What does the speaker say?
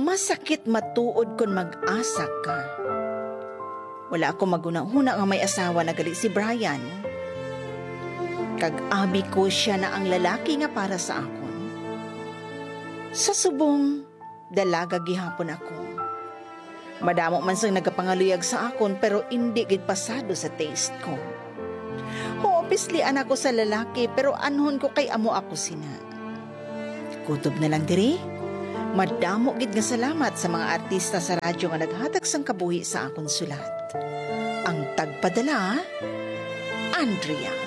Masakit matuod kon mag-asa ka. Wala ako magunahuna nga may asawa na gali si Brian. Kag-abi ko siya na ang lalaki nga para sa akon. Sa subong, dalaga gihapon ako. Madamo man sang nagapangaluyag sa akon pero hindi gid pasado sa taste ko. Obviously anak ko sa lalaki pero anhon ko kay amo ako sina. Kutob na lang diri. Madamo gid nga salamat sa mga artista sa radyo nga naghatag sang kabuhi sa akon sulat. Ang tagpadala, Andrea.